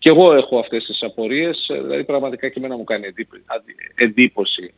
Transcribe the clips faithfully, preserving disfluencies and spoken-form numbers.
και εγώ έχω αυτές τις απορίες, δηλαδή πραγματικά και εμένα μου κάνει εντύπωση.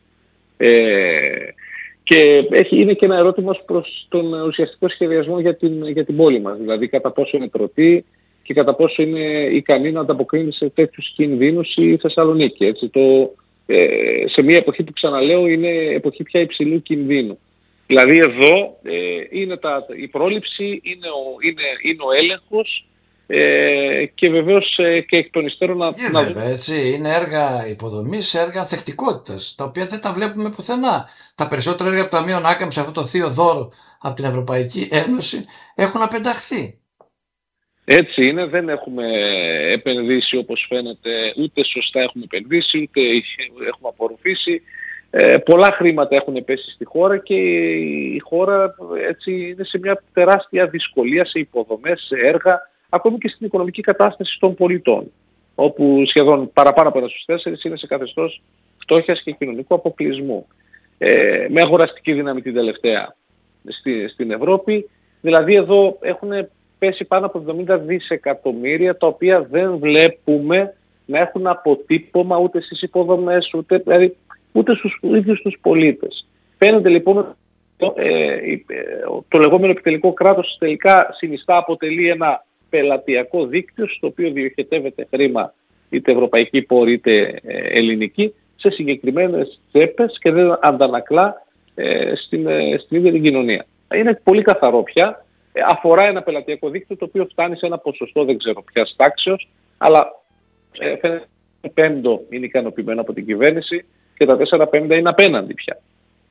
Ε, και έχει, είναι και ένα ερώτημα προς τον ουσιαστικό σχεδιασμό για την, για την πόλη μας, δηλαδή κατά πόσο είναι τρωτή και κατά πόσο είναι ικανή να ανταποκρίνει σε τέτοιους κινδύνους η Θεσσαλονίκη. Έτσι, το, ε, σε μια εποχή που ξαναλέω είναι εποχή πια υψηλού κινδύνου. Δηλαδή εδώ ε, είναι τα, η πρόληψη, είναι ο, είναι, είναι ο έλεγχος ε, και βεβαίως ε, και εκ των υστέρων να... Yeah, να... βέβαια, έτσι. Είναι έργα υποδομής, έργα ανθεκτικότητας, τα οποία δεν τα βλέπουμε πουθενά. Τα περισσότερα έργα από το Ταμείο Ανάκαμψης, αυτό το θείο δώρο από την Ευρωπαϊκή Ένωση, έχουν απενταχθεί. Έτσι είναι, δεν έχουμε επενδύσει όπως φαίνεται, ούτε σωστά έχουμε επενδύσει, ούτε έχουμε απορροφήσει. Ε, πολλά χρήματα έχουν πέσει στη χώρα και η χώρα έτσι είναι σε μια τεράστια δυσκολία σε υποδομές, σε έργα, ακόμη και στην οικονομική κατάσταση των πολιτών, όπου σχεδόν παραπάνω από ένα στους τέσσερις είναι σε καθεστώς φτώχειας και κοινωνικού αποκλεισμού. Ε, με αγοραστική δύναμη την τελευταία στη, στην Ευρώπη, δηλαδή εδώ έχουν πέσει πάνω από εβδομήντα δισεκατομμύρια, τα οποία δεν βλέπουμε να έχουν αποτύπωμα ούτε στις υποδομές, ούτε, δηλαδή, ούτε στους ίδιους τους πολίτες. Φαίνεται λοιπόν ότι το, ε, το λεγόμενο επιτελικό κράτος τελικά συνιστά, αποτελεί ένα πελατειακό δίκτυο, στο οποίο διοχετεύεται χρήμα είτε ευρωπαϊκή πόρη είτε ελληνική, σε συγκεκριμένες τσέπες και δεν αντανακλά ε, στην, ε, στην ίδια την κοινωνία. Είναι πολύ καθαρό πια. Αφορά ένα πελατειακό δίκτυο το οποίο φτάνει σε ένα ποσοστό δεν ξέρω ποιας τάξεως, αλλά ε, φαίνεται το πέμπτο είναι ικανοποιημένο από την κυβέρνηση και τα τέσσερα πέμπτα είναι απέναντι πια.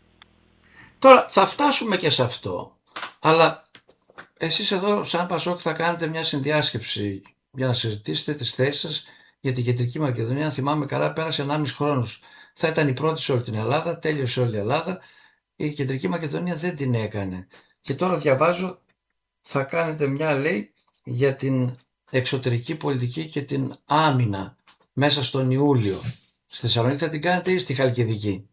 Τώρα θα φτάσουμε και σε αυτό, αλλά εσείς εδώ σαν Πασόκ θα κάνετε μια συνδιάσκεψη για να συζητήσετε τις θέσεις σας για την Κεντρική Μακεδονία. Αν θυμάμαι καλά, πέρασε ενάμιση χρόνος. Θα ήταν η πρώτη σε όλη την Ελλάδα, τέλειωσε όλη η Ελλάδα. Η Κεντρική Μακεδονία δεν την έκανε. Και τώρα διαβάζω, θα κάνετε μια, λέει, για την εξωτερική πολιτική και την άμυνα μέσα στον Ιούλιο. Στη Θεσσαλονίκη θα την κάνετε ή στη Χαλκιδική?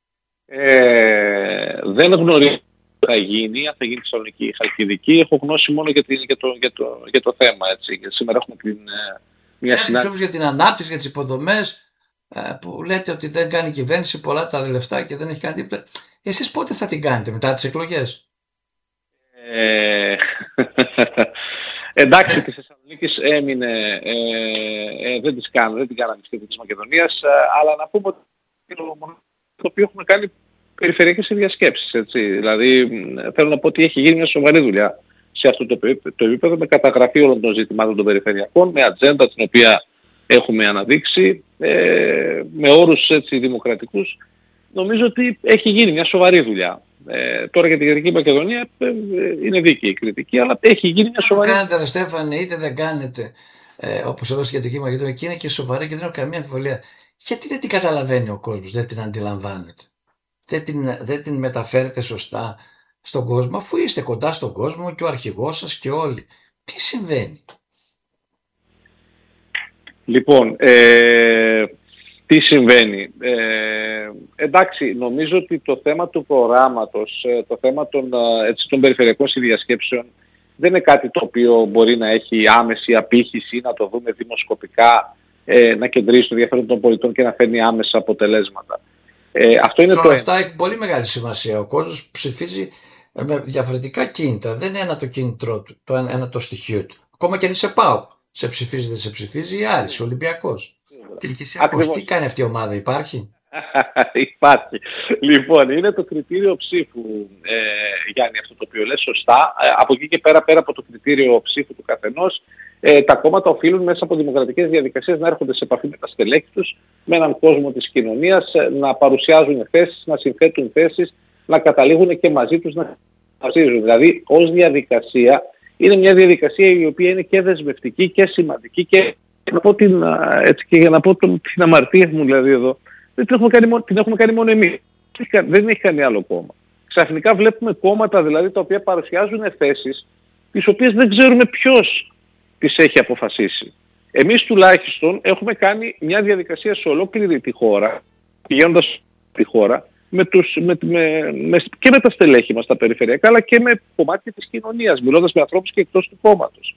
Ε, δεν γνωρίζω τι θα γίνει, αν θα γίνει στη Θεσσαλονίκη ή Χαλκιδική. Έχω γνώση μόνο για, την, για, το, για, το, για το θέμα. Έτσι. Σήμερα έχουμε την, μια συνάντηση για την ανάπτυξη, για τις υποδομές, που λέτε ότι δεν κάνει η κυβέρνηση πολλά τα λεφτά και δεν έχει κάνει τίποτα. Εσείς πότε θα την κάνετε, μετά τις εκλογές? Ε, εντάξει, της Θεσσαλονίκης έμεινε, ε, ε, δεν τις κάνω, δεν την κάναμε στη της Μακεδονίας, ε, αλλά να πούμε ότι το μόνο το οποίο έχουμε κάνει περιφερειακές συνδιασκέψεις, έτσι. Δηλαδή θέλω να πω ότι έχει γίνει μια σοβαρή δουλειά σε αυτό το, το επίπεδο, με καταγραφή όλων των ζητημάτων των περιφερειακών, με ατζέντα την οποία έχουμε αναδείξει, ε, με όρους έτσι δημοκρατικούς. Νομίζω ότι έχει γίνει μια σοβαρή δουλειά. Ε, τώρα για την Κεντρική Μακεδονία ε, ε, είναι δίκαιη η κριτική, αλλά έχει γίνει μια σοβαρή. Κάνετε ρε Στέφανε, είτε δεν κάνετε, ε, όπως εδώ στην Κεντρική Μακεδονία, και είναι και σοβαρή και δεν έχω καμία αμφιβολία. Γιατί δεν την καταλαβαίνει ο κόσμος, δεν την αντιλαμβάνεται, δεν την, δεν την μεταφέρετε σωστά στον κόσμο, αφού είστε κοντά στον κόσμο και ο αρχηγός σας και όλοι? Τι συμβαίνει? Λοιπόν, ε, τι συμβαίνει. Ε, εντάξει, νομίζω ότι το θέμα του προγράμματος, το θέμα των, έτσι, των περιφερειακών συνδιασκέψεων δεν είναι κάτι το οποίο μπορεί να έχει άμεση απήχηση, να το δούμε δημοσκοπικά, ε, να κεντρήσει το ενδιαφέρον των πολιτών και να φέρνει άμεσα αποτελέσματα. Ε, αυτό είναι σε το... όλα αυτά έχει πολύ μεγάλη σημασία. Ο κόσμος ψηφίζει με διαφορετικά κίνητρα. Δεν είναι ένα το κίνητρό του, το ένα, ένα το στοιχείο του. Ακόμα και αν είσαι ΠΑΟΚ, σε ψηφίζει, δεν σε ψηφίζει, ή Άρης, Ολυμπιακός. Τελικησιακός, τι κάνει αυτή η ομάδα, υπάρχει? Υπάρχει. Λοιπόν, είναι το κριτήριο ψήφου, ε, Γιάννη, αυτό το οποίο λες σωστά. Ε, από εκεί και πέρα, πέρα από το κριτήριο ψήφου του καθενός, ε, τα κόμματα οφείλουν μέσα από δημοκρατικές διαδικασίες να έρχονται σε επαφή με τα στελέχη τους, με έναν κόσμο της κοινωνίας, να παρουσιάζουν θέσεις, να συνθέτουν θέσεις, να καταλήγουν και μαζί τους να βασίζουν. Δηλαδή, ως διαδικασία, είναι μια διαδικασία η οποία είναι και δεσμευτική και σημαντική και, να πω την, έτσι, και για να πω τον, την αμαρτία μου δηλαδή εδώ, δεν την έχουμε κάνει μόνο, την έχουμε κάνει μόνο εμείς. Δεν έχει κάνει άλλο κόμμα. Ξαφνικά βλέπουμε κόμματα δηλαδή τα οποία παρουσιάζουν θέσεις τις οποίες δεν ξέρουμε ποιος τις έχει αποφασίσει. Εμείς τουλάχιστον έχουμε κάνει μια διαδικασία σε ολόκληρη τη χώρα, πηγαίνοντας τη χώρα, με τους, με, με, με, και με τα στελέχη μας τα περιφερειακά, αλλά και με κομμάτια της κοινωνίας, μιλώντας με ανθρώπους και εκτός του κόμματος.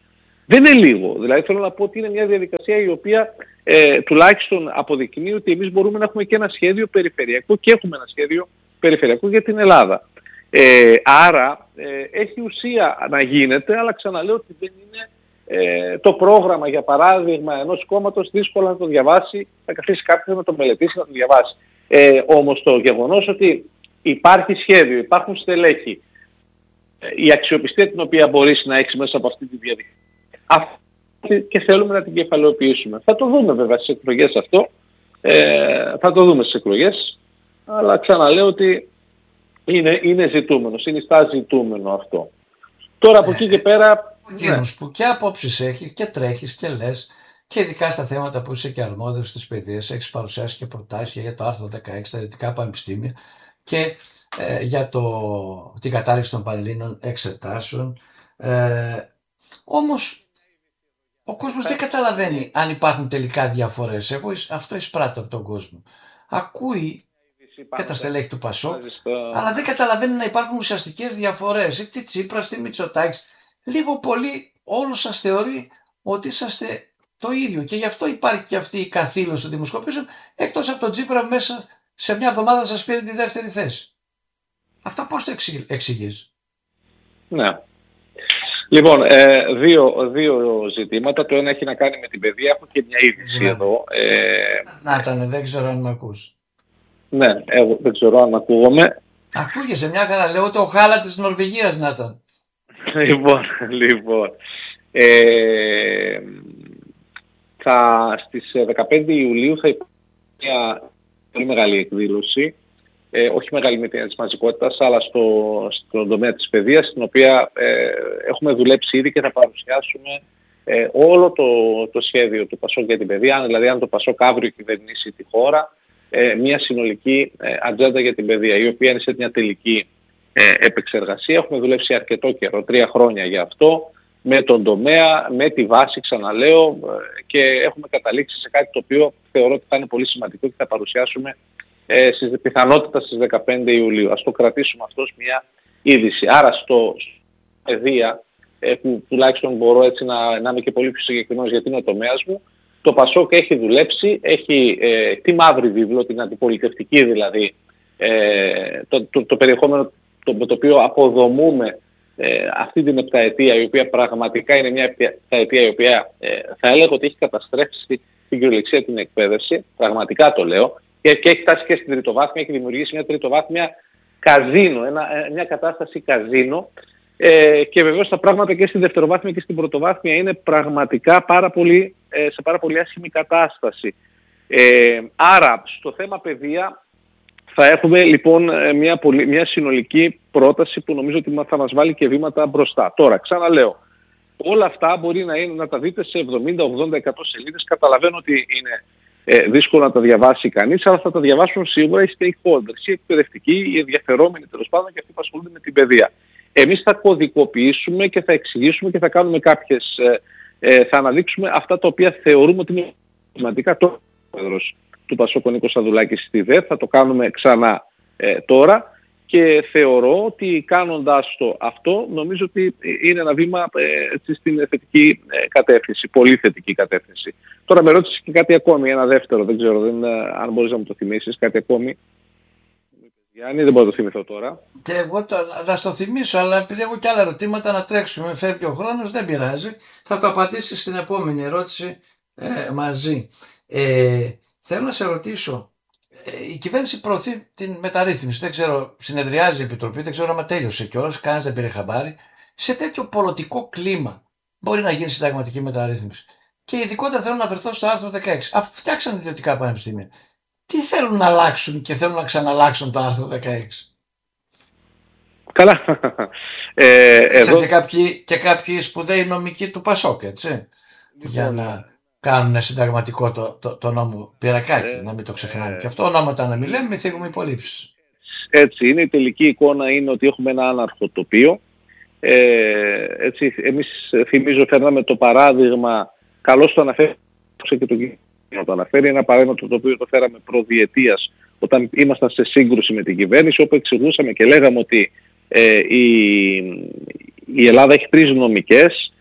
Δεν είναι λίγο. Δηλαδή θέλω να πω ότι είναι μια διαδικασία η οποία ε, τουλάχιστον αποδεικνύει ότι εμείς μπορούμε να έχουμε και ένα σχέδιο περιφερειακό και έχουμε ένα σχέδιο περιφερειακό για την Ελλάδα. Ε, άρα ε, έχει ουσία να γίνεται, αλλά ξαναλέω ότι δεν είναι ε, το πρόγραμμα, για παράδειγμα, ενός κόμματος δύσκολο να το διαβάσει, θα καθίσει κάποιος να το μελετήσει, να το διαβάσει. Ε, όμως το γεγονός ότι υπάρχει σχέδιο, υπάρχουν στελέχη, η αξιοπιστία την οποία μπορείς να έχεις μέσα από αυτή τη διαδικασία, αυτή και θέλουμε να την κεφαλαιοποιήσουμε. Θα το δούμε βέβαια στις εκλογές αυτό, ε, θα το δούμε στις εκλογές, αλλά ξαναλέω ότι είναι, είναι ζητούμενο, συνιστά ζητούμενο αυτό. Τώρα από εκεί και πέρα... Ο κύριος που και απόψεις έχει και τρέχεις και λες, και ειδικά στα θέματα που είσαι και αρμόδιος στις παιδείες, έχεις παρουσιάσει και προτάσεις για το άρθρο δεκαέξι, τα ιδιωτικά πανεπιστήμια και ε, για το, την κατάρριξη των πανελλήνιων εξετάσεων. Ε, όμως ο κόσμος δεν καταλαβαίνει αν υπάρχουν τελικά διαφορές. Εγώ αυτό εισπράττω από τον κόσμο. Ακούει και τα στελέχη του Πασόκ, αλλά δεν καταλαβαίνει να υπάρχουν ουσιαστικές διαφορές. Τι Τσίπρας, τι Μητσοτάκης. Λίγο πολύ όλος σας θεωρεί ότι είσαστε το ίδιο. Και γι' αυτό υπάρχει και αυτή η καθήλωση των δημοσκοπήσεων, εκτός από τον Τσίπρα μέσα σε μια εβδομάδα σας πήρε τη δεύτερη θέση. Αυτό πώς το εξηγείς? Ναι. Λοιπόν, ε, δύο, δύο ζητήματα. Το ένα έχει να κάνει με την παιδεία. Έχω και μια είδηση ναι. εδώ. Ε, Νάτανε, δεν ξέρω αν με ακούς. Ναι, εγώ δεν ξέρω αν ακούγομαι. Ακούγεσαι μια χαρά. Λέω το χάλα της Νορβηγίας, Νάταν. Λοιπόν, λοιπόν. Ε, θα, στις δεκαπέντε Ιουλίου θα υπάρχει μια πολύ μεγάλη εκδήλωση. Ε, όχι μεγάλη με την μαζικότητα, αλλά στο, στον τομέα της παιδείας, στην οποία ε, έχουμε δουλέψει ήδη και θα παρουσιάσουμε ε, όλο το, το σχέδιο του Πασόκ για την παιδεία. Δηλαδή, αν το Πασόκ αύριο κυβερνήσει τη χώρα, ε, μια συνολική ε, ατζέντα για την παιδεία, η οποία είναι σε μια τελική ε, επεξεργασία. Έχουμε δουλέψει αρκετό καιρό, τρία χρόνια για αυτό, με τον τομέα, με τη βάση, ξαναλέω, ε, και έχουμε καταλήξει σε κάτι το οποίο θεωρώ ότι θα είναι πολύ σημαντικό και θα παρουσιάσουμε Ε, στις, πιθανότητα στις δεκαπέντε Ιουλίου. Ας το κρατήσουμε αυτό ως μια είδηση. Άρα στο παιδεία, ε, που τουλάχιστον μπορώ έτσι να, να είμαι και πολύ πιο συγκεκριμένος γιατί είναι ο τομέας μου, το Πασόκ έχει δουλέψει, έχει ε, τη μαύρη βίβλο, την αντιπολιτευτική δηλαδή, ε, το, το, το περιεχόμενο το, το οποίο αποδομούμε ε, αυτή την επταετία, η οποία πραγματικά είναι μια επταετία η οποία ε, θα έλεγα ότι έχει καταστρέψει την κυριολεξία την εκπαίδευση, πραγματικά το λέω, και, και έχει φτάσει και στην τριτοβάθμια, έχει δημιουργήσει μια τριτοβάθμια καζίνο, ένα, μια κατάσταση καζίνο, ε, και βεβαίως τα πράγματα και στην δευτεροβάθμια και στην πρωτοβάθμια είναι πραγματικά πάρα πολύ, ε, σε πάρα πολύ άσχημη κατάσταση. Ε, άρα στο θέμα παιδεία θα έχουμε λοιπόν μια, πολύ, μια συνολική πρόταση που νομίζω ότι θα μας βάλει και βήματα μπροστά. Τώρα ξαναλέω, όλα αυτά μπορεί να, είναι, να τα δείτε σε εβδομήντα, ογδόντα, εκατό σελίδες. Καταλαβαίνω ότι είναι ε, δύσκολο να τα διαβάσει κανείς, αλλά θα τα διαβάσουν σίγουρα οι stakeholders, οι εκπαιδευτικοί, οι ενδιαφερόμενοι τέλος πάντων και αυτοί που ασχολούνται με την παιδεία. Εμείς θα κωδικοποιήσουμε και θα εξηγήσουμε και θα κάνουμε κάποιες, ε, ε, θα αναδείξουμε αυτά τα οποία θεωρούμε ότι είναι σημαντικά. Το πρόεδρος του Πασόκ ο Νίκος Ανδρουλάκης στη ΔΕΘ, θα το κάνουμε ξανά ε, τώρα. Και θεωρώ ότι κάνοντας το αυτό, νομίζω ότι είναι ένα βήμα ε, έτσι, στην θετική ε, κατεύθυνση, πολύ θετική κατεύθυνση. Τώρα με ρώτησες και κάτι ακόμη, ένα δεύτερο, δεν ξέρω δεν, αν μπορείς να μου το θυμίσεις, κάτι ακόμη. Γιάννη, δεν μπορώ να το θυμηθώ τώρα. Και εγώ το, να στο θυμίσω, αλλά επειδή έχω και άλλα ερωτήματα να τρέξουμε, φεύγει ο χρόνος, δεν πειράζει. Θα το απαντήσεις στην επόμενη ερώτηση ε, μαζί. Ε, θέλω να σε ρωτήσω. Η κυβέρνηση προωθεί την μεταρρύθμιση. Δεν ξέρω, συνεδριάζει η Επιτροπή, δεν ξέρω αν τέλειωσε κιόλας, κανείς δεν πήρε χαμπάρι. Σε τέτοιο πολιτικό κλίμα μπορεί να γίνει συνταγματική μεταρρύθμιση. Και ειδικότερα θέλω να αφαιρθώ στο άρθρο δεκαέξι. Αφού φτιάξαν ιδιωτικά πανεπιστήμια, τι θέλουν να αλλάξουν και θέλουν να ξαναλλάξουν το άρθρο δεκαέξι? Καλά. ε, εδώ... και, κάποιοι, και κάποιοι σπουδαίοι νομικοί του Πασόκ, έτσι. Λοιπόν, για να κάνουν συνταγματικό το, το, το νόμο Πυρακάκη, ε, να μην το ξεχνάμε. Ε, και αυτό ονόματα να μιλάμε, μη θίγουμε υπολείψεις. Έτσι είναι. Η τελική εικόνα είναι ότι έχουμε ένα άναρχο τοπίο. Ε, έτσι, εμείς θυμίζω φέρναμε το παράδειγμα, καλώς το αναφέρει και το κύριο να το αναφέρει, ένα παράδειγμα το οποίο το φέραμε προδιετίας όταν ήμασταν σε σύγκρουση με την κυβέρνηση, όπου εξηγούσαμε και λέγαμε ότι ε, η, η Ελλάδα έχει τρεις νομικές,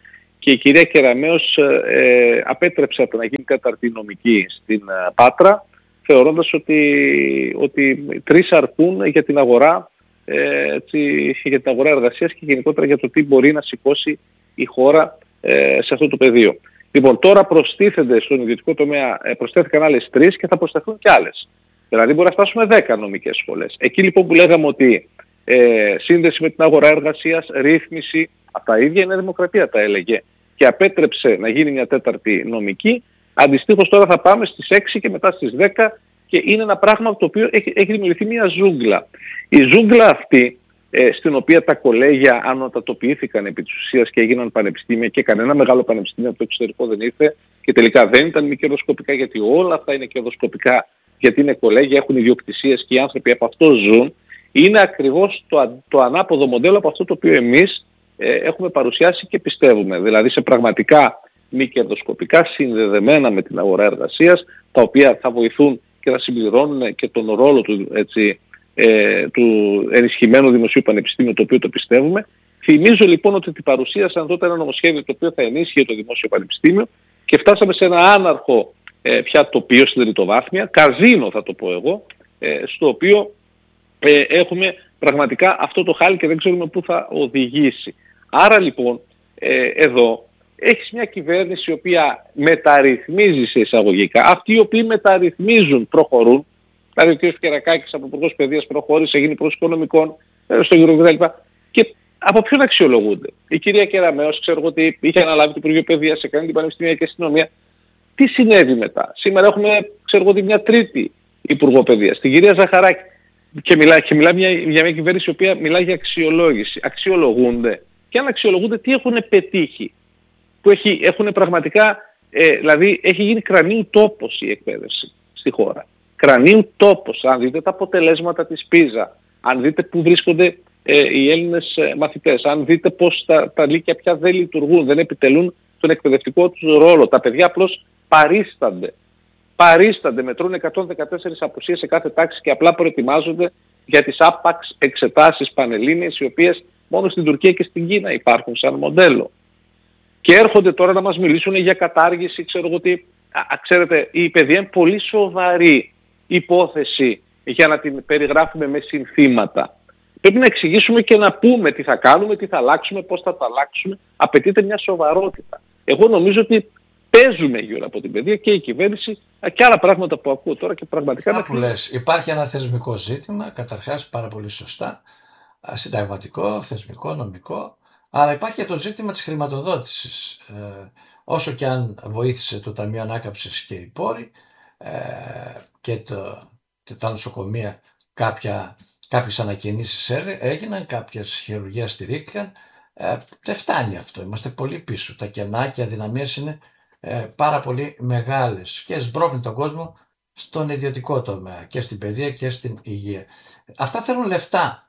και η κυρία Κεραμέως ε, απέτρεψε από να γίνει τέταρτη νομική στην ε, Πάτρα, θεωρώντας ότι, ότι τρεις αρκούν για την αγορά, ε, έτσι, για την αγορά εργασίας και γενικότερα για το τι μπορεί να σηκώσει η χώρα ε, σε αυτό το πεδίο. Λοιπόν, τώρα προστίθενται στον ιδιωτικό τομέα, ε, προσθέθηκαν άλλες τρεις και θα προσθεθούν και άλλες. Δηλαδή μπορεί να φτάσουμε δέκα νομικές σχολές. Εκεί λοιπόν που λέγαμε ότι ε, σύνδεση με την αγορά εργασίας, ρύθμιση, από τα ίδια είναι δημοκρατία τα έλεγε και απέτρεψε να γίνει μια τέταρτη νομική, αντιστοίχως τώρα θα πάμε στις έξι και μετά στις δέκα και είναι ένα πράγμα το οποίο έχει, έχει δημιουργηθεί μια ζούγκλα. Η ζούγκλα αυτή, ε, στην οποία τα κολέγια ανωτατοποιήθηκαν επί της ουσίας και έγιναν πανεπιστήμια και κανένα μεγάλο πανεπιστήμιο από το εξωτερικό δεν ήρθε και τελικά δεν ήταν μη κερδοσκοπικά, γιατί όλα αυτά είναι κερδοσκοπικά, γιατί είναι κολέγια, έχουν ιδιοκτησίες και οι άνθρωποι από αυτό ζουν, είναι ακριβώς το, το ανάποδο μοντέλο από αυτό το οποίο εμείς ε, έχουμε παρουσιάσει και πιστεύουμε. Δηλαδή σε πραγματικά μη κερδοσκοπικά, συνδεδεμένα με την αγορά εργασίας, τα οποία θα βοηθούν και θα συμπληρώνουν και τον ρόλο του, έτσι, ε, του ενισχυμένου δημοσίου πανεπιστήμιου, το οποίο το πιστεύουμε. Θυμίζω λοιπόν ότι την παρουσίασαν τότε ένα νομοσχέδιο το οποίο θα ενίσχυε το δημόσιο πανεπιστήμιο και φτάσαμε σε ένα άναρχο ε, πια τοπίο στην τριτοβάθμια, καζίνο θα το πω εγώ, ε, στο οποίο ε, έχουμε πραγματικά αυτό το χάλι και δεν ξέρουμε πού θα οδηγήσει. Άρα λοιπόν ε, εδώ έχεις μια κυβέρνηση η οποία μεταρρυθμίζει σε εισαγωγικά. Αυτοί οι οποίοι μεταρρυθμίζουν προχωρούν. Δηλαδή ο κ. Κερακάκης από Υπουργός Παιδείας προχώρησε, έγινε Υπουργός Οικονομικών, στο Υπουργείο κτλ. Και από ποιον αξιολογούνται? Η κυρία Κεραμέως, ξέρω ότι είχε αναλάβει το Υπουργείο Παιδείας, έκανε την Πανεπιστημιακή Αστυνομία. Τι συνέβη μετά? Σήμερα έχουμε, ξέρω ότι μια τρίτη Υπουργό Παιδείας, την κυρία Ζαχαράκη. Και μιλάει, και μιλάει μια, για μια κυβέρνηση η οποία μιλάει για αξιολόγηση. Αξιολογούνται. Και αν αξιολογούνται, τι έχουν πετύχει? Που έχει, έχουν πραγματικά, ε, δηλαδή έχει γίνει κρανίου τόπος η εκπαίδευση στη χώρα. Κρανίου τόπος. Αν δείτε τα αποτελέσματα της Πίζα, αν δείτε που βρίσκονται ε, οι Έλληνες ε, μαθητές, αν δείτε πως τα, τα λύκεια πια δεν λειτουργούν, δεν επιτελούν τον εκπαιδευτικό τους ρόλο. Τα παιδιά απλώς παρίστανται. Παρίστανται, μετρούν εκατόν δεκατέσσερις απουσίες σε κάθε τάξη και απλά προετοιμάζονται για τις άπαξ εξετάσεις πανελλήνιες, οι οποίες μόνο στην Τουρκία και στην Κίνα υπάρχουν σαν μοντέλο. Και έρχονται τώρα να μας μιλήσουν για κατάργηση, ξέρω εγώ τι. Α, ξέρετε, η παιδεία είναι πολύ σοβαρή υπόθεση για να την περιγράφουμε με συνθήματα. Πρέπει να εξηγήσουμε και να πούμε τι θα κάνουμε, τι θα αλλάξουμε, πώς θα τα αλλάξουμε. Απαιτείται μια σοβαρότητα. Εγώ νομίζω ότι παίζουμε γύρω από την παιδεία και η κυβέρνηση και άλλα πράγματα που ακούω τώρα και πραγματικά... Αυτά που λες, υπάρχει ένα θεσμικό ζήτημα, καταρχάς πάρα πολύ σωστά, συνταγματικό, θεσμικό, νομικό, αλλά υπάρχει και το ζήτημα της χρηματοδότησης. Ε, όσο και αν βοήθησε το Ταμείο Ανάκαμψης και οι πόροι ε, και το, τα νοσοκομεία, κάποια, κάποιες ανακαινήσεις έγιναν, κάποιες χειρουργίες στηρίχτηκαν, ε, δεν φτάνει αυτό. Είμαστε πολύ πίσω. Τα κενά και αδυναμίες είναι ε, πάρα πολύ μεγάλες και σμπρώχνει τον κόσμο στον ιδιωτικό τομέα και στην παιδεία και στην υγεία. Αυτά θέλουν λεφτά.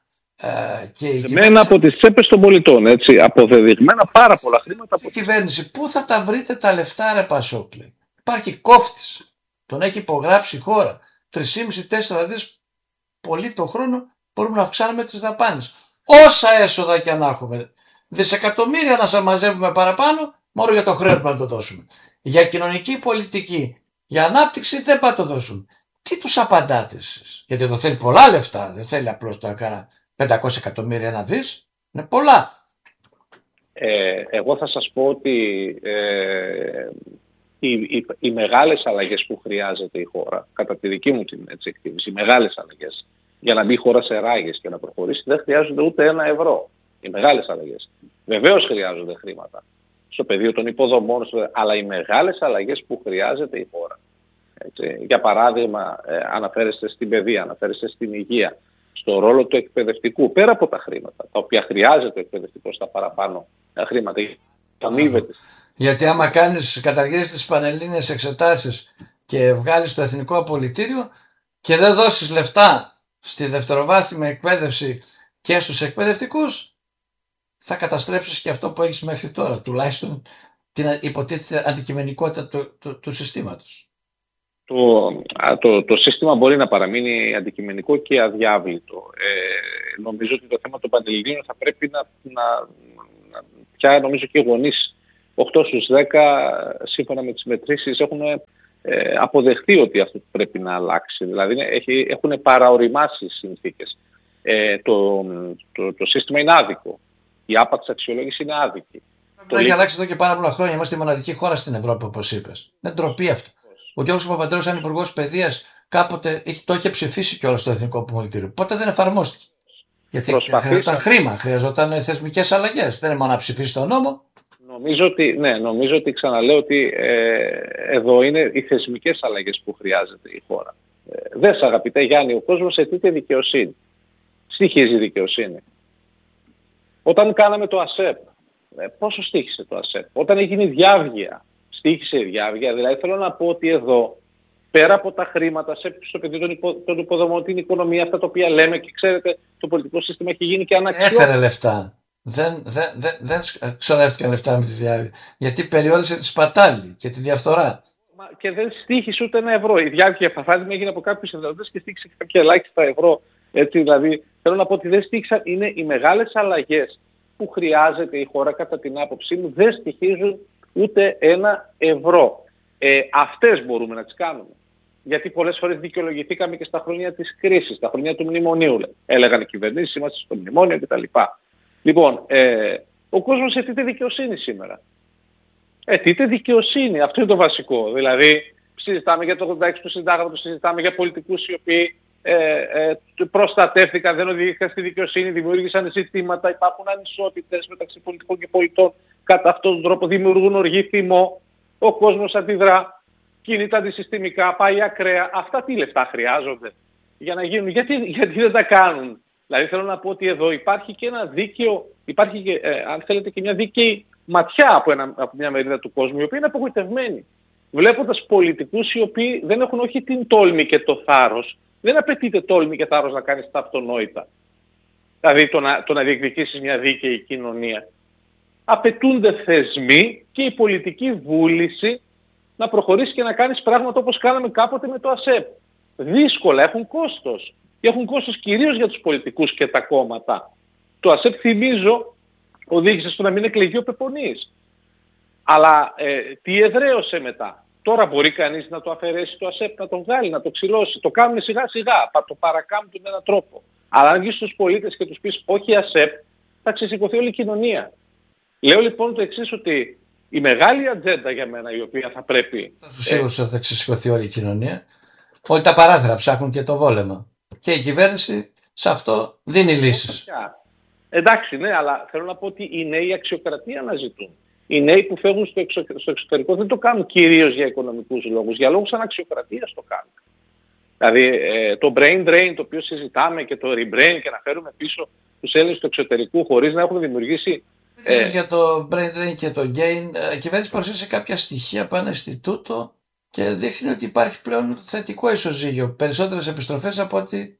Ε, και η κυβέρνηση... από τις τσέπες των πολιτών, έτσι, αποδεδειγμένα πάρα πολλά χρήματα. Η κυβέρνηση, πού θα τα βρείτε τα λεφτά, ρε Πασόκλη? Υπάρχει κόφτης, τον έχει υπογράψει η χώρα. τρία κόμμα πέντε με τέσσερα δις πολύ το χρόνο μπορούμε να αυξάνουμε τις δαπάνες. Όσα έσοδα και αν έχουμε, δισεκατομμύρια να σας μαζεύουμε παραπάνω, μόνο για το χρέος να το δώσουμε. Για κοινωνική πολιτική, για ανάπτυξη δεν θα το δώσουμε. Τι τους απαντάτε εσείς? Γιατί εδώ θέλει πολλά λεφτά, δεν θέλει απλώς το έκανα πεντακόσια εκατομμύρια, ένα δις, είναι πολλά. Ε, εγώ θα σας πω ότι ε, οι, οι, οι μεγάλες αλλαγές που χρειάζεται η χώρα, κατά τη δική μου την έτσι, εκτίμηση, οι μεγάλες αλλαγές, για να μπει η χώρα σε ράγες και να προχωρήσει, δεν χρειάζονται ούτε ένα ευρώ. Οι μεγάλες αλλαγές. Βεβαίως χρειάζονται χρήματα στο πεδίο των υποδομών, αλλά οι μεγάλες αλλαγές που χρειάζεται η χώρα. Έτσι, για παράδειγμα, ε, αναφέρεστε στην παιδεία, αναφέρεστε στην υγεία, στο ρόλο του εκπαιδευτικού, πέρα από τα χρήματα, τα οποία χρειάζεται ο εκπαιδευτικός στα παραπάνω χρήματα. Αμείβεται. Γιατί άμα κάνεις, καταργήσεις τις πανελλήνιες εξετάσεις και βγάλεις το εθνικό απολυτήριο και δεν δώσεις λεφτά στη δευτεροβάθμια εκπαίδευση και στους εκπαιδευτικούς, θα καταστρέψεις και αυτό που έχεις μέχρι τώρα, τουλάχιστον την υποτίθεται αντικειμενικότητα του, του, του συστήματος. Το, το, το σύστημα μπορεί να παραμείνει αντικειμενικό και αδιάβλητο. Ε, νομίζω ότι το θέμα των πανελληνίων θα πρέπει να, να, να πια νομίζω και οι γονείς οκτώ στους δέκα σύμφωνα με τις μετρήσεις έχουν ε, αποδεχτεί ότι αυτό πρέπει να αλλάξει. Δηλαδή έχει, έχουν παραοριμάσει οι συνθήκες. Ε, το, το, το σύστημα είναι άδικο. Η άπαξ αξιολόγηση είναι άδικη. Το έχει αλλάξει εδώ και πάρα πολλά χρόνια. Είμαστε η μοναδική χώρα στην Ευρώπη, όπως είπες. Είναι ντροπή αυτό. Ο Γιώργος Παπαντρέου, σαν υπουργός παιδείας, κάποτε το είχε ψηφίσει κιόλας στο Εθνικό Πολιτήριο. Πότε δεν εφαρμόστηκε. Γιατί χρειαζόταν χρήμα, χρειαζόταν θεσμικές αλλαγές. Δεν είναι μόνο να ψηφίσει τον νόμο. Νομίζω ότι, ναι, νομίζω ότι ξαναλέω ότι ε, εδώ είναι οι θεσμικές αλλαγές που χρειάζεται η χώρα. Ε, δες αγαπητέ Γιάννη, ο κόσμος αιτείται δικαιοσύνη. Στοιχίζει δικαιοσύνη. Όταν κάναμε το ΑΣΕΠ, ε, πόσο στήχησε το ΑΣΕΠ? Όταν έγινε η διάβγεια, στήχησε η διάβγεια. Δηλαδή θέλω να πω ότι εδώ, πέρα από τα χρήματα, στο πεδίο των, υπο, των υποδομών, την οικονομία, αυτά τα οποία λέμε και ξέρετε, το πολιτικό σύστημα έχει γίνει και αναξιόπιστο. Έφερε λεφτά. Δεν, δεν, δεν, δεν ξοδεύτηκαν λεφτά με τη διάβγεια. Γιατί περιόρισε τη σπατάλη και τη διαφθορά. Και δεν στήχησε ούτε ένα ευρώ. Η διάβγεια, παράδειγμα, έγινε από κάποιους συνδεδοτές και στήχησε κάποια ελάχιστα ευρώ. Έτσι, δηλαδή, θέλω να πω ότι δεν στήχησαν, είναι οι μεγάλες αλλαγές που χρειάζεται η χώρα, κατά την άποψή μου, δεν στοιχίζουν ούτε ένα ευρώ. Ε, αυτές μπορούμε να τις κάνουμε. Γιατί πολλές φορές δικαιολογηθήκαμε και στα χρόνια της κρίσης, στα χρόνια του μνημονίου. Έλεγαν οι κυβερνήσεις, είμαστε στο μνημόνιο κτλ. Λοιπόν, ε, ο κόσμος αιτείται δικαιοσύνη σήμερα. Αιτείται δικαιοσύνη, αυτό είναι το βασικό. Δηλαδή, συζητάμε για το ογδόντα έξι του συντάγματος, συζητάμε για πολιτικούς οι οποίοι ε, ε, προστατεύτηκαν, δεν οδηγήθηκαν στη δικαιοσύνη, δημιούργησαν ζητήματα, υπάρχουν ανισότητες μεταξύ πολιτικών και πολιτών. Κατά αυτόν τον τρόπο δημιουργούν οργή, θυμό, ο κόσμος αντιδρά, κινείται αντισυστημικά, πάει ακραία. Αυτά τι λεφτά χρειάζονται για να γίνουν? Γιατί, γιατί δεν τα κάνουν? Δηλαδή θέλω να πω ότι εδώ υπάρχει και ένα δίκαιο, υπάρχει και, ε, αν θέλετε, και μια δίκαιη ματιά από, ένα, από μια μερίδα του κόσμου, η οποία είναι απογοητευμένη. Βλέποντας πολιτικούς οι οποίοι δεν έχουν όχι την τόλμη και το θάρρος, δεν απαιτείται τόλμη και θάρρος να κάνεις τα αυτονόητα. Δηλαδή το να, το να διεκδικήσεις μια δίκαιη κοινωνία. Απαιτούνται θεσμοί και η πολιτική βούληση να προχωρήσει και να κάνεις πράγματα όπως κάναμε κάποτε με το ΑΣΕΠ. Δύσκολα, έχουν κόστος. Και έχουν κόστος κυρίως για τους πολιτικούς και τα κόμματα. Το ΑΣΕΠ, θυμίζω, οδήγησε στο να μην εκλεγεί ο Πεπονής. Αλλά ε, τι εδραίωσε μετά? Τώρα μπορεί κανείς να το αφαιρέσει το ΑΣΕΠ, να τον βγάλει, να το ξυλώσει. Το κάνουν σιγά σιγά, το παρακάμπτουν με έναν τρόπο. Αλλά αν βγεις στους πολίτες και τους πεις όχι ΑΣΕΠ, θα ξεσηκωθεί όλη η κοινωνία. Λέω λοιπόν το εξής, ότι η μεγάλη ατζέντα για μένα, η οποία θα πρέπει... Σίγουρος ότι θα ξεσηκωθεί όλη η κοινωνία. Όλοι τα παράθυρα ψάχνουν και το βόλεμα. Και η κυβέρνηση σε αυτό δίνει λύσεις. Εντάξει, ναι, αλλά θέλω να πω ότι οι νέοι αξιοκρατία αναζητούν. Οι νέοι που φεύγουν στο, εξω, στο εξωτερικό δεν το κάνουν κυρίως για οικονομικούς λόγους, για λόγους αναξιοκρατίας το κάνουν. Δηλαδή ε, το brain drain το οποίο συζητάμε και το rebrain και να φέρουμε πίσω τους Έλληνες του εξωτερικού χωρίς να έχουμε δημιουργήσει... Ε... Για το brain drain και το gain, η κυβέρνηση παρουσίασε κάποια στοιχεία από ένα Ινστιτούτο και δείχνει ότι υπάρχει πλέον θετικό ισοζύγιο. Περισσότερες επιστροφές από ότι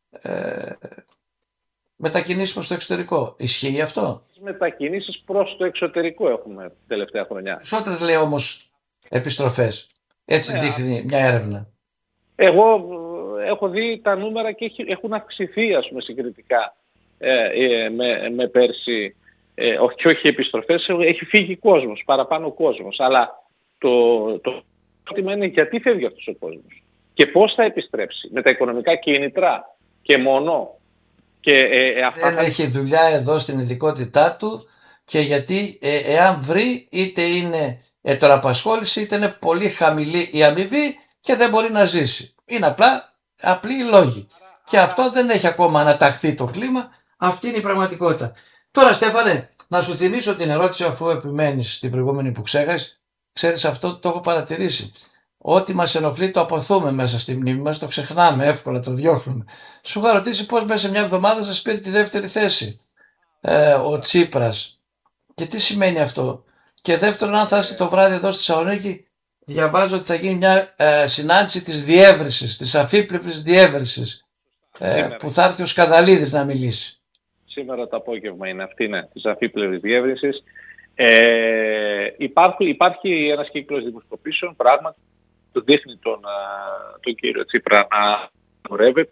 ε, μετακινήσεις προς το εξωτερικό. Ισχύει αυτό? Μετακινήσεις προς το εξωτερικό έχουμε τελευταία χρονιά. Περισσότερες λέει όμως επιστροφές. Έτσι ναι, δείχνει μια έρευνα. Εγώ έχω δει τα νούμερα και έχουν αυξηθεί, ας πούμε, συγκριτικά ε, ε, με, με πέρσι. Ε, όχι, όχι επιστροφές, έχει φύγει κόσμος, παραπάνω κόσμος. Αλλά το, το ερώτημα είναι γιατί φεύγει αυτός ο κόσμος και πώς θα επιστρέψει? Με τα οικονομικά κίνητρα και μόνο? Και, ε, αυτά δεν θα... έχει δουλειά εδώ στην ειδικότητά του και γιατί ε, εάν βρει είτε είναι ετωραπασχόληση είτε είναι πολύ χαμηλή η αμοιβή και δεν μπορεί να ζήσει. Είναι απλά απλοί λόγοι. Και αυτό δεν έχει ακόμα αναταχθεί το κλίμα. Αυτή είναι η πραγματικότητα. Τώρα Στέφανε, να σου θυμίσω την ερώτηση αφού επιμένεις την προηγούμενη που ξέχασες. Ξέρεις, αυτό το έχω παρατηρήσει. Ό,τι μας ενοχλεί το αποθούμε μέσα στη μνήμη μας, το ξεχνάμε εύκολα, το διώχνουμε. Σου είχα ρωτήσει πώς μέσα σε μια εβδομάδα σας πήρε τη δεύτερη θέση ε, ο Τσίπρας. Και τι σημαίνει αυτό? Και δεύτερον, αν θα είστε το βράδυ εδώ στη Θεσσαλονίκη, διαβάζω ότι θα γίνει μια ε, συνάντηση της διεύρυνσης, της αφίπλευρης διεύρυνσης, ε, που θα έρθει ο Σκανδαλίδης να μιλήσει. Σήμερα το απόγευμα είναι αυτή, ναι, της αφίπλευρης διεύρυνσης. Ε, υπάρχει, υπάρχει ένας κύκλος δημοσκοπήσεων, πράγματι, το δείχνει τον, τον κύριο Τσίπρα να χορεύεται.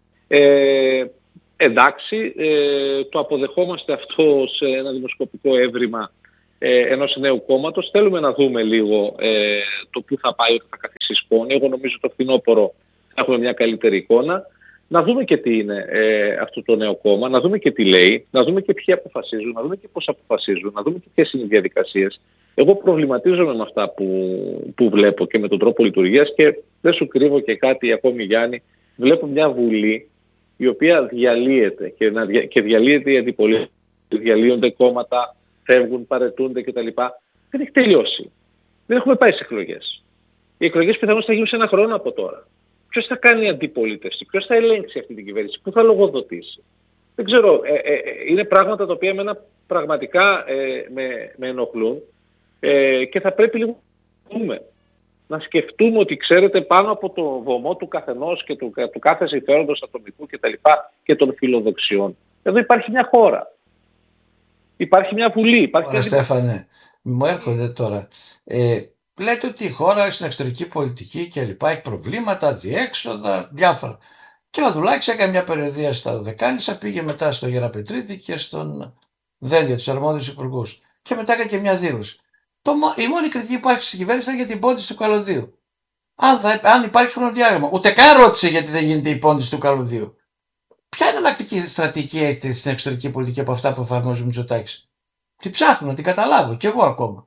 Ε, εντάξει, ε, το αποδεχόμαστε αυτό σε ένα δημοσκοπικό έβριμα ε, ενός νέου κόμματος. Θέλουμε να δούμε λίγο ε, το πού θα πάει όταν θα καθίσει η σκόνη. Εγώ νομίζω το φθινόπωρο θα έχουμε μια καλύτερη εικόνα. Να δούμε και τι είναι ε, αυτό το νέο κόμμα, να δούμε και τι λέει, να δούμε και ποιοι αποφασίζουν, να δούμε και πώς αποφασίζουν, να δούμε και ποιες είναι οι διαδικασίες. Εγώ προβληματίζομαι με αυτά που, που βλέπω και με τον τρόπο λειτουργίας και δεν σου κρύβω και κάτι ακόμη, Γιάννη. Βλέπω μια Βουλή η οποία διαλύεται και, να, και διαλύεται η αντιπολίτευση, διαλύονται κόμματα, φεύγουν, παρετούνται κτλ. Δεν έχει τελειώσει. Δεν έχουμε πάει σε εκλογές. Οι εκλογές πιθανώς θα γίνουν σε ένα χρόνο από τώρα. Ποιος θα κάνει αντιπολίτευση, ποιος θα ελέγξει αυτή την κυβέρνηση, πού θα λογοδοτήσει. Δεν ξέρω, ε, ε, είναι πράγματα τα οποία εμένα πραγματικά ε, με, με ενοχλούν ε, και θα πρέπει λίγο να δούμε. Να σκεφτούμε ότι, ξέρετε, πάνω από το βωμό του καθενός και του, του κάθε συμφέροντος ατομικού κτλ. Και των φιλοδοξιών, εδώ υπάρχει μια χώρα. Υπάρχει μια βουλή. Υπάρχει Ωραία, μια... Στέφανε, μου έρχονται τώρα. Ε, λέτε ότι η χώρα στην εξωτερική πολιτική και λοιπά έχει προβλήματα, διέξοδα, διάφορα. Και ο Βαδουλάκης έκανε μια περιοδία στα Δωδεκάνησα, πήγε μετά στο Γεραπετρίδη και στον Δέλεια, τους αρμόδιους υπουργούς. Και μετά έκανε και μια δήλωση. Το, η μόνη κριτική που υπάρχει στην κυβέρνηση ήταν για την πόντιση του καλωδίου. Αν, θα, αν υπάρχει χρονοδιάγραμμα. Ούτε καν ρώτησε γιατί δεν γίνεται η πόντιση του καλωδίου. Ποια εναλλακτική στρατηγική έχετε στην εξωτερική πολιτική από αυτά που εφαρμόζει ο Μητσοτάκης? Τι ψάχνω να την καταλάβω, κι εγώ ακόμα.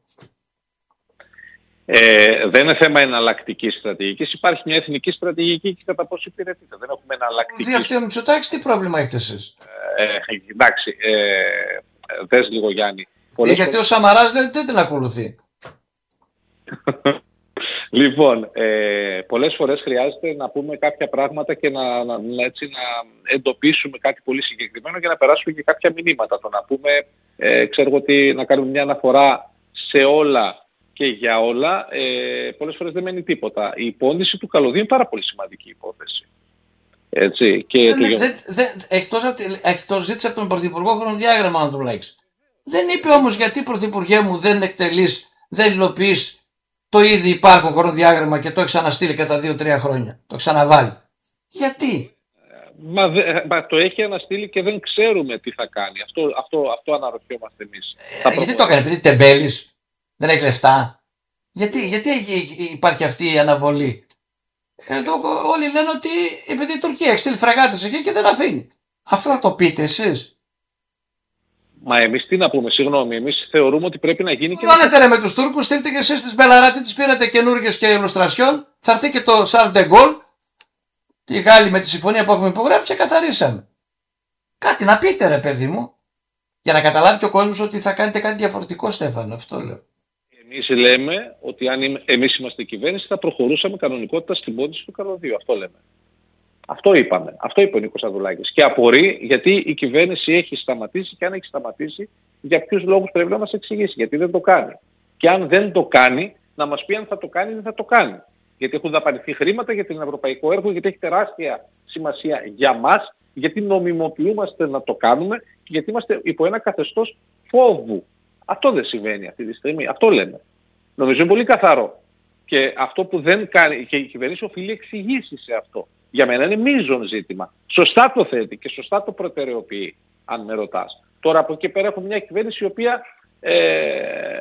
Ε, δεν είναι θέμα εναλλακτικής στρατηγικής. Υπάρχει μια εθνική στρατηγική και κατά πόσο υπηρετείται. Δεν έχουμε εναλλακτική. Δηλαδή αυτή ο Μητσοτάκης, τι πρόβλημα έχετε εσείς? Ε, εντάξει, ε, δες λίγο, Γιάννη. Πολλές γιατί φορές... ο Σαμαράς δεν, δεν την ακολουθεί. Λοιπόν, ε, πολλές φορές χρειάζεται να πούμε κάποια πράγματα και να, να, έτσι, να εντοπίσουμε κάτι πολύ συγκεκριμένο για να περάσουμε και κάποια μηνύματα. Το να πούμε, ε, ξέρω ότι να κάνουμε μια αναφορά σε όλα και για όλα, ε, πολλές φορές δεν μένει τίποτα. Η υπόντιση του καλωδίου είναι πάρα πολύ σημαντική υπόθεση. Έτσι, και δεν, το... δεν, δεν, εκτός, από, εκτός ζήτησε από τον Πρωθυπουργό χρονοδιάγραμμα να του λέξει. Δεν είπε όμως γιατί, Πρωθυπουργέ μου, δεν εκτελείς, δεν υλοποιείς το ήδη υπάρχον χρονοδιάγραμμα και το έχει ξαναστείλει κατά δύο τρία χρόνια. Το ξαναβάλει. Γιατί? Μα, δε, μα το έχει αναστείλει και δεν ξέρουμε τι θα κάνει. Αυτό, αυτό, αυτό αναρωτιόμαστε εμείς. Ε, γιατί το έκανε, επειδή τεμπέλης, δεν έχει λεφτά? Γιατί, γιατί έχει, υπάρχει αυτή η αναβολή? Εδώ όλοι λένε ότι επειδή η Τουρκία έχει στείλει φρεγάτες εκεί και δεν αφήνει. Αυτό θα το πείτε εσείς? Μα εμείς τι να πούμε, συγγνώμη, εμείς θεωρούμε ότι πρέπει να γίνει και... Λώνετε ρε με τους Τούρκους, στείλτε και εσείς τις Μπελαράτη, τις πήρατε καινούργιες και ηλουστρασιόν, θα έρθει και το Σαρλ ντε Γκολ, οι Γάλλοι με τη συμφωνία που έχουμε υπογράψει και καθαρίσαμε. Κάτι να πείτε ρε παιδί μου, για να καταλάβει και ο κόσμος ότι θα κάνετε κάτι διαφορετικό, Στέφανο, αυτό λέω. Εμείς λέμε ότι αν εμείς είμαστε κυβέρνηση θα προχωρούσαμε κανονικότητα στην πόντιση του καλωδίου, αυτό λέμε. Αυτό είπαμε. Αυτό είπε ο Νίκος Ανδρουλάκης. Και απορεί γιατί η κυβέρνηση έχει σταματήσει και αν έχει σταματήσει για ποιους λόγους πρέπει να μας εξηγήσει. Γιατί δεν το κάνει. Και αν δεν το κάνει, να μας πει αν θα το κάνει ή δεν θα το κάνει. Γιατί έχουν δαπανηθεί χρήματα για την ευρωπαϊκό έργο, γιατί έχει τεράστια σημασία για μας, γιατί νομιμοποιούμαστε να το κάνουμε και γιατί είμαστε υπό ένα καθεστώς φόβου. Αυτό δεν συμβαίνει αυτή τη στιγμή. Αυτό λέμε. Νομίζω είναι πολύ καθαρό. Και αυτό που δεν κάνει, και η κυβέρνηση οφείλει εξηγήσει σε αυτό. Για μένα είναι μείζον ζήτημα. Σωστά το θέτει και σωστά το προτεραιοποιεί, αν με ρωτάς. Τώρα από εκεί πέρα έχουμε μια κυβέρνηση η οποία... Ε,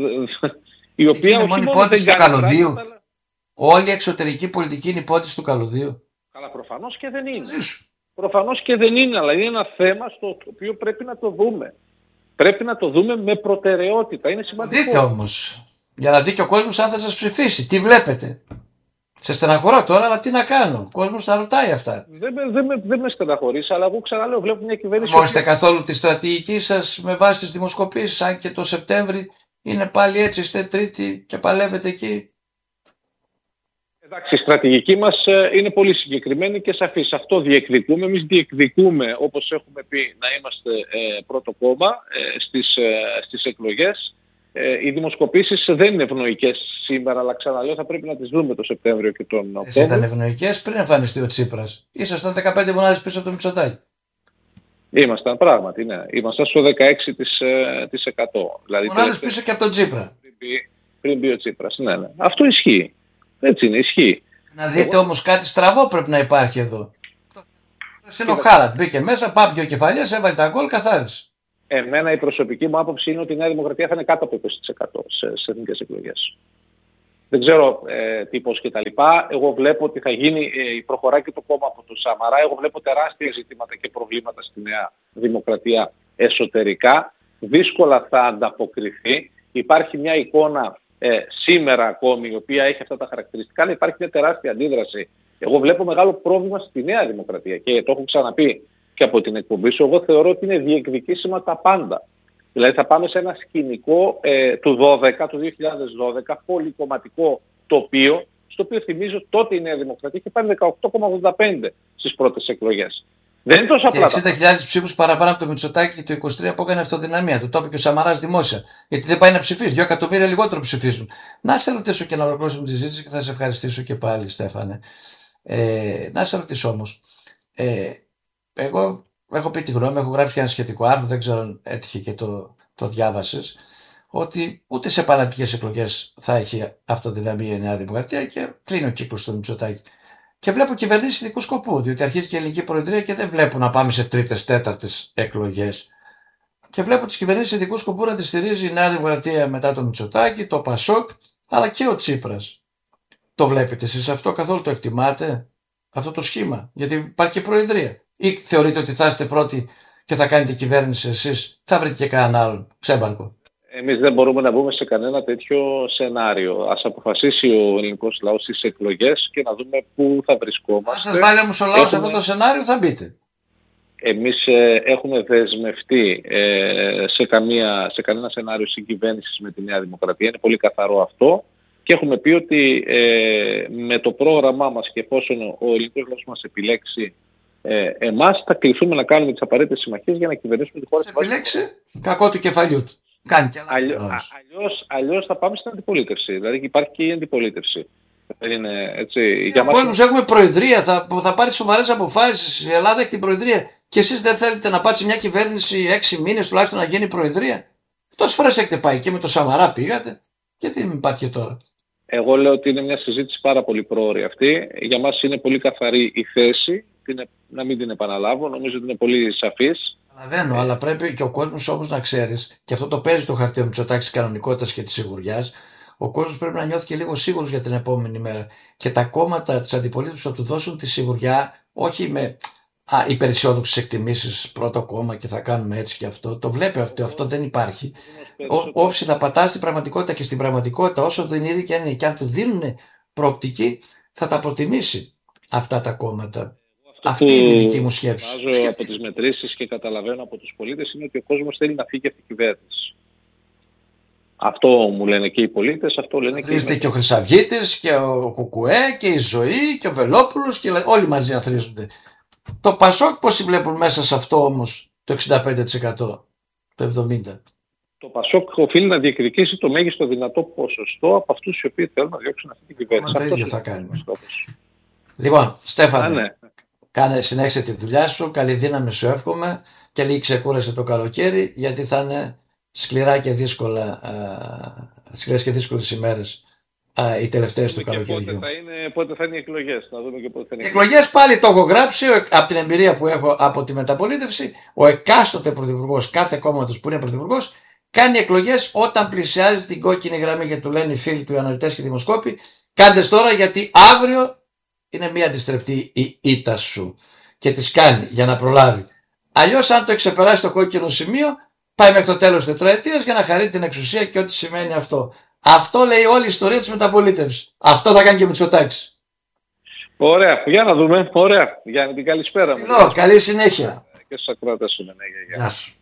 η οποία είναι μόνο υπότιση του καλωδίου. Αλλά... Όλη η εξωτερική πολιτική είναι υπότιση του καλωδίου. Καλά, προφανώς και δεν είναι. Προφανώς και δεν είναι, αλλά είναι ένα θέμα στο οποίο πρέπει να το δούμε. Πρέπει να το δούμε με προτεραιότητα. Είναι σημαντικό. Δείτε όμως. Για να δει και ο κόσμος αν θα σας ψηφίσει. Τι βλέπετε? Σε στεναχωρώ τώρα, αλλά τι να κάνω. Ο κόσμος θα ρωτάει αυτά. Δεν, δεν, δεν, δεν με στεναχωρείς, αλλά εγώ ξαναλέω, βλέπω μια κυβέρνηση... Μόλιστε καθόλου τη στρατηγική σας με βάση τις δημοσκοπήσεις, αν και το Σεπτέμβρη είναι πάλι έτσι, είστε τρίτη και παλεύετε εκεί. Εντάξει, η στρατηγική μας είναι πολύ συγκεκριμένη και σαφής. Αυτό διεκδικούμε. Εμείς διεκδικούμε, όπως έχουμε πει, να είμαστε ε, πρώτο κόμμα ε, στις, ε, στις εκλογές. Ε, οι δημοσκοπήσεις δεν είναι ευνοϊκές σήμερα, αλλά ξαναλέω θα πρέπει να τις δούμε το Σεπτέμβριο και τον Οκτώβριο. Εσείς ήταν ευνοϊκές πριν εμφανιστεί ο Τσίπρας. Ήσασταν δεκαπέντε μονάδες πίσω από το Μητσοτάκη. Ήμασταν πράγματι, ναι. Ήμασταν στο δεκαέξι τοις εκατό. Δηλαδή, μονάδες πίσω και από τον Τσίπρα. Πριν μπει, πριν μπει ο Τσίπρας, ναι, ναι. Αυτό ισχύει. Έτσι είναι, ισχύει. Να δείτε Εγώ... όμως κάτι στραβό πρέπει να υπάρχει εδώ. Είναι ο Χάλατ, μπήκε μέσα, Πάπιο Κεφαλιάς, έβαλε τα γκολ, καθάρισε. Εμένα η προσωπική μου άποψη είναι ότι η Νέα Δημοκρατία θα είναι κάτω από είκοσι τοις εκατό σε, σε εθνικές εκλογές. Δεν ξέρω ε, τι πώς και τα λοιπά. Εγώ βλέπω ότι θα γίνει, ε, προχωράει και το κόμμα από τον Σαμαρά. Εγώ βλέπω τεράστια ζητήματα και προβλήματα στη Νέα Δημοκρατία εσωτερικά. Δύσκολα θα ανταποκριθεί. Υπάρχει μια εικόνα ε, σήμερα ακόμη η οποία έχει αυτά τα χαρακτηριστικά, αλλά υπάρχει μια τεράστια αντίδραση. Εγώ βλέπω μεγάλο πρόβλημα στη Νέα Δημοκρατία και το έχω ξαναπεί και από την εκπομπή σου. Εγώ θεωρώ ότι είναι διεκδικήσιμα τα πάντα. Δηλαδή θα πάμε σε ένα σκηνικό ε, του δώδεκα, του δύο χιλιάδες δώδεκα, πολυκομματικό τοπίο, στο οποίο θυμίζω τότε η Νέα Δημοκρατία είχε πάρει δεκαοκτώ κόμμα ογδόντα πέντε στις πρώτες εκλογές. Δεν είναι τόσο απλά. Και εξήντα χιλιάδες ψήφους παραπάνω από το Μητσοτάκη και το είκοσι τρία που έκανε αυτοδυναμία. Του το είπε και ο Σαμαράς δημόσια. Γιατί δεν πάει να ψηφίσει. Δύο εκατομμύρια λιγότερο ψηφίζουν. Να σε ρωτήσω και να ολοκληρώσουμε τη συζήτηση και θα σε ευχαριστήσω και πάλι, Στέφανε. Ε, να σε ρωτήσω όμως. Ε, εγώ έχω πει τη γνώμη, έχω γράψει και ένα σχετικό άρθρο, δεν ξέρω αν έτυχε και το, το διάβασες, ότι ούτε σε παραλαπτικές εκλογές θα έχει αυτοδυναμία η Νέα Δημοκρατία και κλείνει ο κύκλος του Μητσοτάκη. Και βλέπω κυβερνήσεις ειδικού σκοπού, διότι αρχίζει και η ελληνική προεδρία και δεν βλέπω να πάμε σε τρίτες, τέταρτες εκλογές. Και βλέπω τις κυβερνήσεις ειδικού σκοπού να τις στηρίζει η Νέα Δημοκρατία μετά το Μητσοτάκη, το Πασόκ, αλλά και ο Τσίπρας. Το βλέπετε εσείς αυτό, καθόλου το εκτιμάτε, αυτό το σχήμα, γιατί υπάρχει και προεδρία. Ή θεωρείτε ότι θα είστε πρώτοι και θα κάνετε κυβέρνηση εσείς, θα βρείτε και κανέναν άλλον ξέμπαρκο? Εμείς δεν μπορούμε να μπούμε σε κανένα τέτοιο σενάριο. Ας αποφασίσει ο ελληνικός λαός στις εκλογές και να δούμε πού θα βρισκόμαστε. Αν σας βάλει όμως ο λαός σε αυτό το σενάριο θα μπείτε. Εμείς ε, έχουμε δεσμευτεί ε, σε, καμία, σε κανένα σενάριο συγκυβέρνησης με τη Νέα Δημοκρατία. Είναι πολύ καθαρό αυτό. Και έχουμε πει ότι ε, με το πρόγραμμά μας και εφόσον ο ελληνικός λαός μας επιλέξει ε, εμάς, θα κληθούμε να κάνουμε τις απαραίτητες συμμαχίες για να κυβερνήσουμε τη χώρα. Σε επιλέξει, κακό του κεφαλιού του. Κάνει και Αλλιώ, αλλιώς, αλλιώς θα πάμε στην αντιπολίτευση. Δηλαδή υπάρχει και η αντιπολίτευση. Είναι, έτσι, για μας... κόσμος έχουμε προεδρία, θα, θα πάρει σοβαρές αποφάσεις. Η Ελλάδα έχει την προεδρία. Και εσείς δεν θέλετε να πάρει μια κυβέρνηση έξι μήνες τουλάχιστον να γίνει προεδρία? Τόσες φορές έχετε πάει και με το Σαμαρά πήγατε. Γιατί δεν υπάρχει και τώρα? Εγώ λέω ότι είναι μια συζήτηση πάρα πολύ πρόωρη αυτή. Για μας είναι πολύ καθαρή η θέση. Την, να μην την επαναλάβω. Νομίζω ότι είναι πολύ σαφής. Καταλαβαίνω, αλλά πρέπει και ο κόσμος όμως να ξέρεις, και αυτό το παίζει το χαρτί ο Μητσοτάκης της κανονικότητας και της σιγουριάς, ο κόσμος πρέπει να νιώθει και λίγο σίγουρος για την επόμενη μέρα. Και τα κόμματα της αντιπολίτευσης θα του δώσουν τη σιγουριά, όχι με α, υπεραισιόδοξες εκτιμήσεις, πρώτο κόμμα και θα κάνουμε έτσι και αυτό. Το βλέπει αυτό, αυτό δεν υπάρχει. Ό, όψη θα πατά στην πραγματικότητα, και στην πραγματικότητα, όσο δεν είναι και αν είναι και αν του δίνουν προοπτική, θα τα προτιμήσει αυτά τα κόμματα. Αυτή είναι η δική μου σκέψη. Βάζω από τις μετρήσεις και καταλαβαίνω από τους πολίτες είναι ότι ο κόσμος θέλει να φύγει από την κυβέρνηση. Αυτό μου λένε και οι πολίτες, αυτό λένε και οι και ο Χρυσαυγίτης και ο Κουκουέ και η Ζωή και ο Βελόπουλος και όλοι μαζί αθροίζονται. Το Πασόκ πώς βλέπουν μέσα σε αυτό όμως το εξήντα πέντε τοις εκατό, το εβδομήντα τοις εκατό? Το Πασόκ οφείλει να διεκδικήσει το μέγιστο δυνατό ποσοστό από αυτούς οι οποίοι θέλουν να διώξουν αυτή την κυβέρνηση. Το ίδιο θα κάνουμε. Λοιπόν, Στέφανε, ναι. Κάνε, συνέχισε τη δουλειά σου, καλή δύναμη σου εύχομαι και λίγη ξεκούρασε το καλοκαίρι, γιατί θα είναι σκληρά και δύσκολα, α, σκληρές και δύσκολες ημέρες α, οι τελευταίες του καλοκαιριού. Πότε θα είναι, πότε θα είναι οι εκλογές, να δούμε και πότε θα είναι οι εκλογές. Πάλι το έχω γράψει από την εμπειρία που έχω από τη μεταπολίτευση. Ο εκάστοτε πρωθυπουργός, κάθε κόμματος που είναι πρωθυπουργός, κάνει εκλογές όταν πλησιάζει την κόκκινη γραμμή, και του λένε οι φίλοι του, οι αναλυτές και οι δημοσκόποι, κάντε τώρα γιατί αύριο είναι μία αντιστρεπτή η ήττα σου, και τις κάνει για να προλάβει. Αλλιώς, αν το εξεπεράσει το κόκκινο σημείο, πάει μέχρι το τέλος της τετραετίας για να χαρεί την εξουσία και ό,τι σημαίνει αυτό. Αυτό λέει όλη η ιστορία της μεταπολίτευσης. Αυτό θα κάνει και ο Μητσοτάκης. Ωραία, για να δούμε. Ωραία, για την καλησπέρα μου. Φιλό, καλή συνέχεια. Και στους ακροατές σου. Γεια σου.